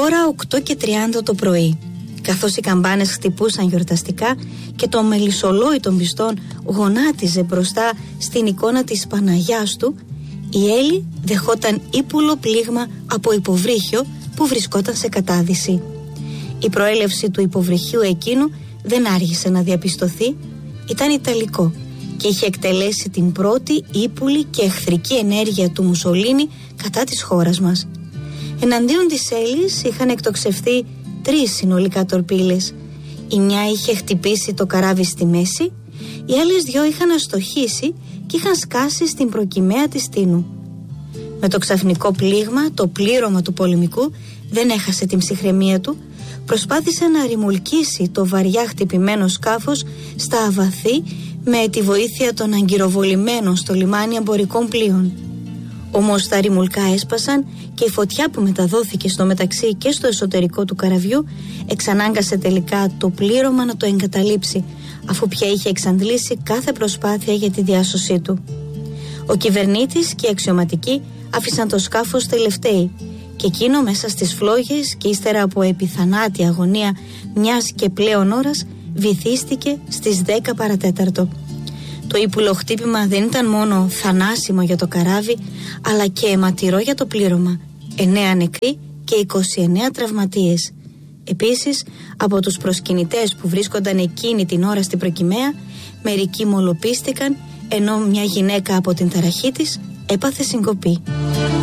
ώρα 8:30 το πρωί, καθώς οι καμπάνες χτυπούσαν γιορταστικά και το μελισσολόι των πιστών γονάτιζε μπροστά στην εικόνα της Παναγιάς του, η Έλλη δεχόταν ύπουλο πλήγμα από υποβρύχιο που βρισκόταν σε κατάδυση. Η προέλευση του υποβρυχίου εκείνου δεν άργησε να διαπιστωθεί, ήταν ιταλικό και είχε εκτελέσει την πρώτη ύπουλη και εχθρική ενέργεια του Μουσολίνι κατά της χώρας μας. Εναντίον της Έλλης είχαν εκτοξευθεί 3 συνολικά τορπίλες. Η μια είχε χτυπήσει το καράβι στη μέση, οι άλλες 2 είχαν αστοχήσει και είχαν σκάσει στην προκυμαία της Τίνου. Με το ξαφνικό πλήγμα, το πλήρωμα του πολεμικού δεν έχασε την ψυχραιμία του, προσπάθησε να ρημουλκίσει το βαριά χτυπημένο σκάφος στα αβαθή με τη βοήθεια των αγκυροβολημένων στο λιμάνι εμπορικών πλοίων. Όμως τα ρημουλκά έσπασαν και η φωτιά που μεταδόθηκε στο μεταξύ και στο εσωτερικό του καραβιού εξανάγκασε τελικά το πλήρωμα να το εγκαταλείψει, αφού πια είχε εξαντλήσει κάθε προσπάθεια για τη διάσωσή του. Ο κυβερνήτης και οι αξιωματικοί άφησαν το σκάφος τελευταίοι και εκείνο μέσα στις φλόγες και ύστερα από επιθανάτη αγωνία μιας και πλέον ώρας βυθίστηκε στις 10 παρατέταρτο. Το ύπουλο χτύπημα δεν ήταν μόνο θανάσιμο για το καράβι, αλλά και αιματηρό για το πλήρωμα. 9 νεκροί και 29 τραυματίες. Επίσης, από τους προσκυνητές που βρίσκονταν εκείνη την ώρα στην προκυμαία, μερικοί μολοπίστηκαν, ενώ μια γυναίκα από την ταραχή της έπαθε συγκοπή.